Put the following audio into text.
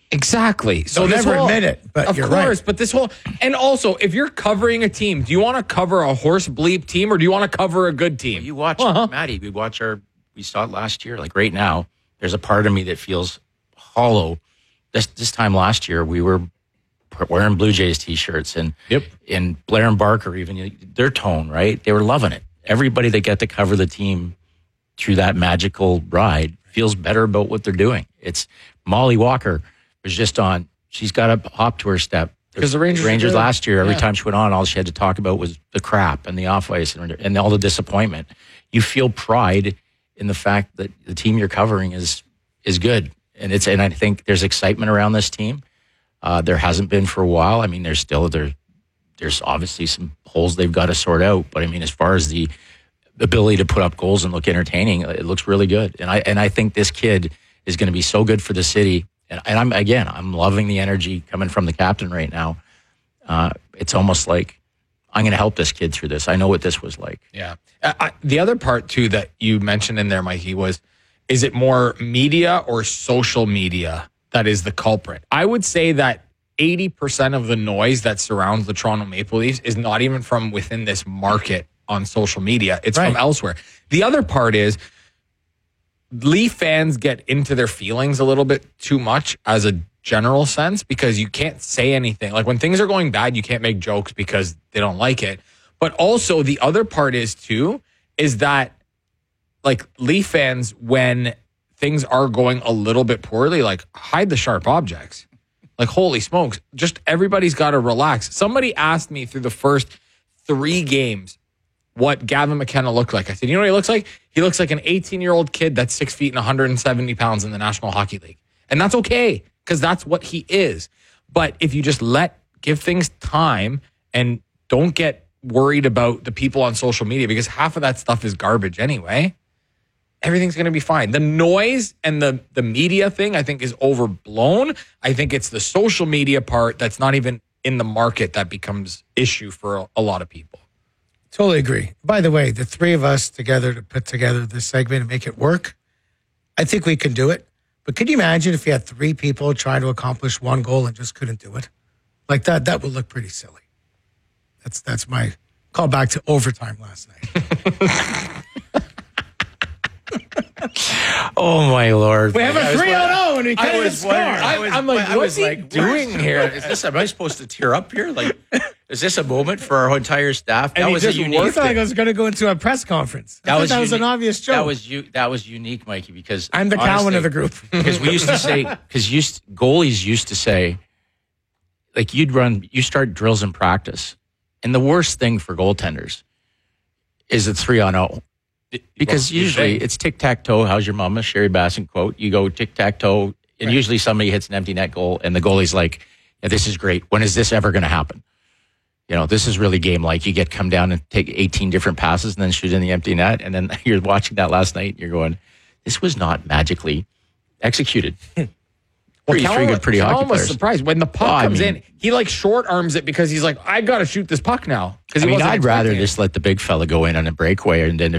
Exactly. So never admit it, but you're right. Of course, but this whole... And also, if you're covering a team, do you want to cover a horse bleep team or do you want to cover a good team? Well, you watch, Maddie, we saw it last year. Like right now, there's a part of me that feels hollow. This time last year, we were wearing Blue Jays T-shirts and Blair and Barker, even their tone, right? They were loving it. Everybody that got to cover the team through that magical ride feels better about what they're doing. It's Molly Walker was just on. She's got a hop to her step. Because the Rangers last year, every time she went on, all she had to talk about was the crap and the off ice and all the disappointment. You feel pride in the fact that the team you're covering is good. And I think there's excitement around this team. There hasn't been for a while. I mean, there's obviously some holes they've got to sort out. But I mean, as far as the ability to put up goals and look entertaining, it looks really good. And I think this kid is going to be so good for the city. And I'm loving the energy coming from the captain right now. It's almost like I'm going to help this kid through this. I know what this was like. Yeah. The other part too that you mentioned in there, Mikey, is it more media or social media that is the culprit? I would say that 80% of the noise that surrounds the Toronto Maple Leafs is not even from within this market on social media. It's from elsewhere. The other part is Leaf fans get into their feelings a little bit too much as a general sense because you can't say anything. Like when things are going bad, you can't make jokes because they don't like it. But also the other part is that like Leaf fans, when things are going a little bit poorly, like hide the sharp objects. Like, holy smokes, just everybody's got to relax. Somebody asked me through the first 3 games what Gavin McKenna looked like. I said, you know what he looks like? He looks like an 18-year-old kid that's 6 feet and 170 pounds in the National Hockey League. And that's okay, because that's what he is. But if you just give things time and don't get worried about the people on social media, because half of that stuff is garbage anyway, everything's going to be fine. The noise and the media thing, I think, is overblown. I think it's the social media part that's not even in the market that becomes issue for a lot of people. Totally agree. By the way, the 3 of us together to put together this segment and make it work, I think we can do it. But could you imagine if you had 3 people trying to accomplish 1 goal and just couldn't do it? Like that would look pretty silly. That's my call back to overtime last night. Oh my Lord! We have a 3-0 and we can't even score. I'm like, what's he doing here? Am I supposed to tear up here? Like, is this a moment for our entire staff? That was a unique. I thought I was going to go into a press conference. That was an obvious joke. That was unique, Mikey, because I'm the Cowan of the group. Because we used to say, goalies used to say, like you start drills in practice, and the worst thing for goaltenders is a 3-on-0. Because usually it's tic-tac-toe. How's your mama? Sherry Bassin quote. You go tic-tac-toe, and usually somebody hits an empty net goal, and the goalie's like, yeah, this is great. When is this ever going to happen? You know, this is really game-like. You come down and take 18 different passes and then shoot in the empty net, and then you're watching that last night, and you're going, this was not magically executed. Three good, pretty hockey players. I was surprised when the puck comes in. He like short arms it because he's like, I got to shoot this puck now. I'd rather just let the big fella go in on a breakaway, and then